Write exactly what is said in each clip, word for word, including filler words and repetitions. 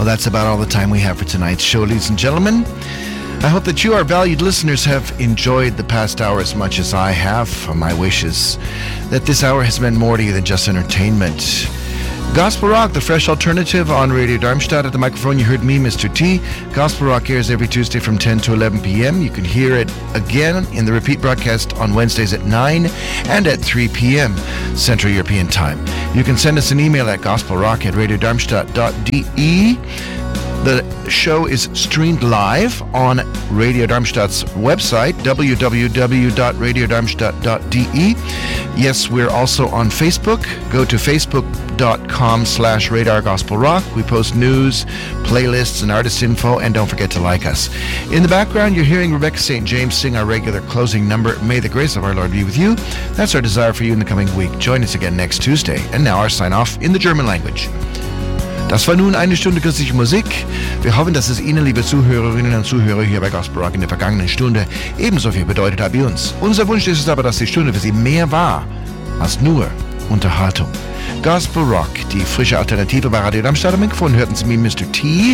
that's about all the time we have for tonight's show, ladies and gentlemen. I hope that you, our valued listeners, have enjoyed the past hour as much as I have. My wish is that this hour has meant more to you than just entertainment. Gospel Rock, the fresh alternative on Radio Darmstadt. At the microphone, you heard me, Mister T. Gospel Rock airs every Tuesday from ten to eleven p.m. You can hear it again in the repeat broadcast on Wednesdays at nine and at three p.m. Central European Time. You can send us an email at gospelrock at radiodarmstadt dot d e. The show is streamed live on Radio Darmstadt's website, w w w dot radio darmstadt dot d e. Yes, we're also on Facebook. Go to facebook.com slash radar gospel rock. We post news, playlists, and artist info, and don't forget to like us. In the background, you're hearing Rebecca Saint James sing our regular closing number, May the Grace of Our Lord Be With You. That's our desire for you in the coming week. Join us again next Tuesday. And now our sign-off in the German language. Das war nun eine Stunde christliche Musik. Wir hoffen, dass es Ihnen, liebe Zuhörerinnen und Zuhörer hier bei Gospel Rock in der vergangenen Stunde ebenso viel bedeutet hat wie uns. Unser Wunsch ist es aber, dass die Stunde für Sie mehr war als nur Unterhaltung. Gospel Rock, die frische Alternative bei Radio Darmstadt. Am Mikrofon hörten Sie mich, Mister T.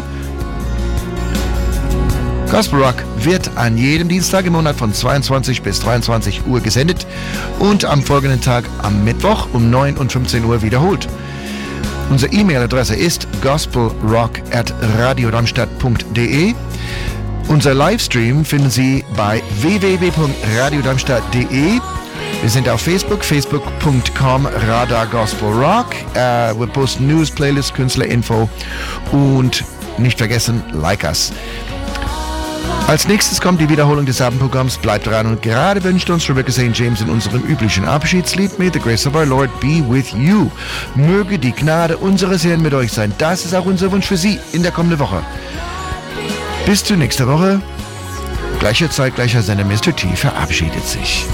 Gospel Rock wird an jedem Dienstag im Monat von zweiundzwanzig bis dreiundzwanzig Uhr gesendet und am folgenden Tag am Mittwoch um neun und fünfzehn Uhr wiederholt. Unsere E-Mail-Adresse ist gospelrock at radiodarmstadt punkt d e. Unser Livestream finden Sie bei w w w punkt radiodarmstadt punkt d e. Wir sind auf Facebook, facebook punkt com radar gospel rock. Uh, wir posten News, Playlists, Künstlerinfo und nicht vergessen, like us. Als nächstes kommt die Wiederholung des Abendprogramms. Bleibt dran und gerade wünscht uns Rebecca Saint James in unserem üblichen Abschiedslied May the Grace of Our Lord Be With You. Möge die Gnade unseres Herrn mit euch sein. Das ist auch unser Wunsch für Sie in der kommenden Woche. Bis zur nächsten Woche. Gleicher Zeit, gleicher Sender. Mister T verabschiedet sich.